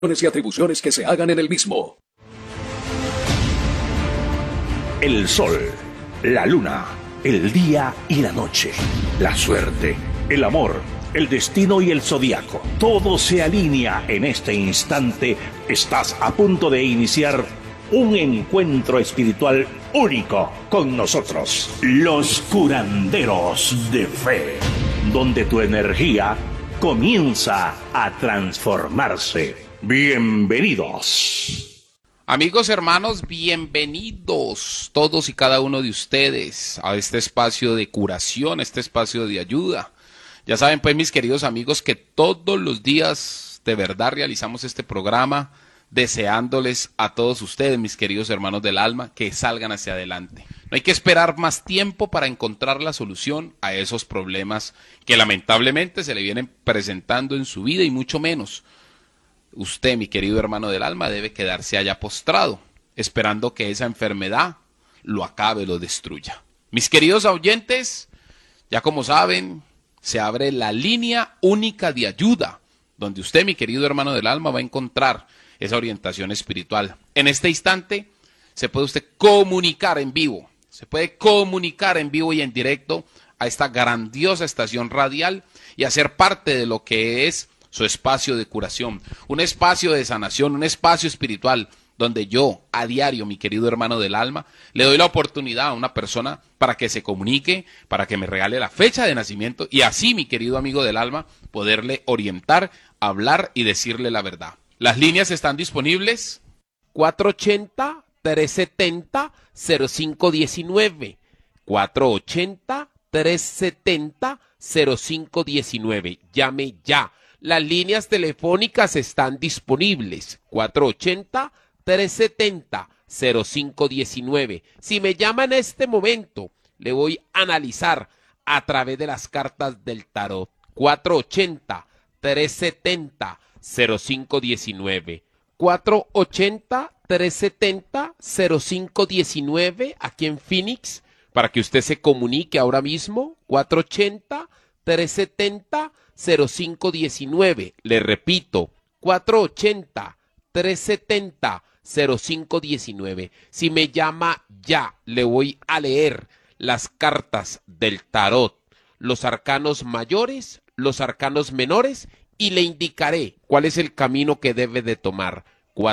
y atribuciones que se hagan en el mismo. El sol, la luna, el día y la noche, la suerte, el amor, el destino y el zodiaco. Todo se alinea en este instante. Estás a punto de iniciar un encuentro espiritual único con nosotros, los curanderos de fe, donde tu energía comienza a transformarse. Bienvenidos. Amigos, hermanos, bienvenidos todos y cada uno de ustedes a este espacio de curación, este espacio de ayuda. Ya saben, pues, mis queridos amigos, que todos los días de verdad realizamos este programa deseándoles a todos ustedes, mis queridos hermanos del alma, que salgan hacia adelante. No hay que esperar más tiempo para encontrar la solución a esos problemas que lamentablemente se le vienen presentando en su vida, y mucho menos usted, mi querido hermano del alma, debe quedarse allá postrado, esperando que esa enfermedad lo acabe, lo destruya. Mis queridos oyentes, ya como saben, se abre la línea única de ayuda, donde usted, mi querido hermano del alma, va a encontrar esa orientación espiritual. En este instante se puede usted comunicar en vivo, y en directo a esta grandiosa estación radial y hacer parte de lo que es su espacio de curación, un espacio de sanación, un espacio espiritual, donde yo, a diario, mi querido hermano del alma, le doy la oportunidad a una persona para que se comunique, para que me regale la fecha de nacimiento, y así, mi querido amigo del alma, poderle orientar, hablar y decirle la verdad. Las líneas están disponibles. 480-370-0519. 480-370-0519. Llame ya. Las líneas telefónicas están disponibles. 480-370-0519. Si me llama en este momento, le voy a analizar a través de las cartas del tarot. 480-370-0519. 480-370-0519 aquí en Phoenix, para que usted se comunique ahora mismo. 480-370-0519. Le repito, 480-370-0519. Si me llama ya, le voy a leer las cartas del tarot, los arcanos mayores, los arcanos menores, y le indicaré cuál es el camino que debe de tomar.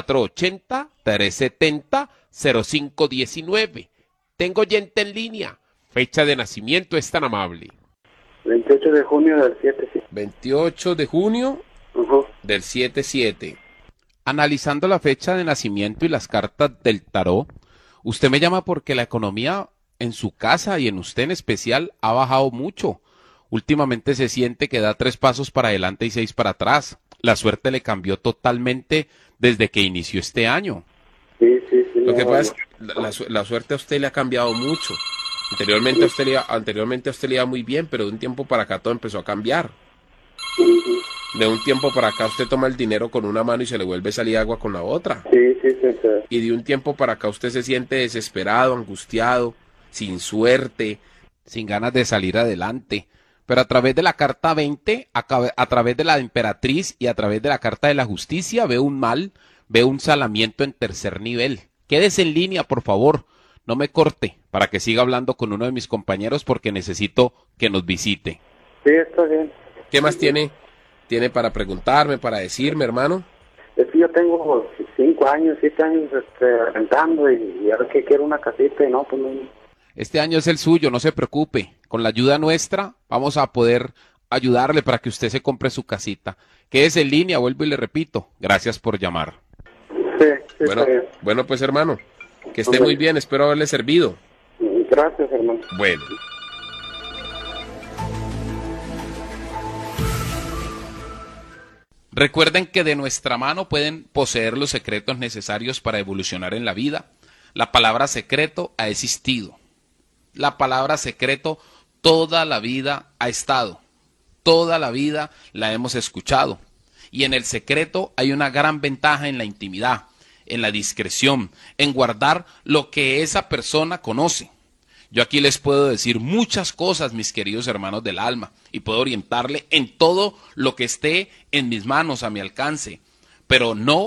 480-370-0519. Tengo oyente en línea. Fecha de nacimiento, es tan amable. 28 de junio del 77. 28 de junio del 77. Analizando la fecha de nacimiento y las cartas del tarot, usted me llama porque la economía en su casa y en usted en especial ha bajado mucho. Últimamente se siente que da 3 pasos para adelante y 6 para atrás. La suerte le cambió totalmente desde que inició este año. Sí. Lo que pasa es que la suerte a usted le ha cambiado mucho. Anteriormente a usted le iba muy bien, pero de un tiempo para acá todo empezó a cambiar. De un tiempo para acá usted toma el dinero con una mano y se le vuelve a salir agua con la otra. Sí. Y de un tiempo para acá usted se siente desesperado, angustiado, sin suerte, sin ganas de salir adelante. Pero a través de la carta 20, a través de la emperatriz y a través de la carta de la justicia, veo un salamiento en tercer nivel. Quédese en línea, por favor, no me corte, para que siga hablando con uno de mis compañeros, porque necesito que nos visite. Sí, está bien. ¿Qué más tiene para preguntarme, para decirme, hermano? Es que yo tengo 7 años rentando y ahora que quiero una casita y no, pues no. Este año es el suyo, no se preocupe. Con la ayuda nuestra vamos a poder ayudarle para que usted se compre su casita. Quédese en línea, vuelvo y le repito. Gracias por llamar. Sí, bueno, pues, hermano, que esté muy bien, espero haberle servido. Gracias, hermano. Bueno. Recuerden que de nuestra mano pueden poseer los secretos necesarios para evolucionar en la vida. La palabra secreto ha existido. La palabra secreto toda la vida ha estado. Toda la vida la hemos escuchado. Y en el secreto hay una gran ventaja en la intimidad, en la discreción, en guardar lo que esa persona conoce. Yo aquí les puedo decir muchas cosas, mis queridos hermanos del alma, y puedo orientarle en todo lo que esté en mis manos, a mi alcance. pero no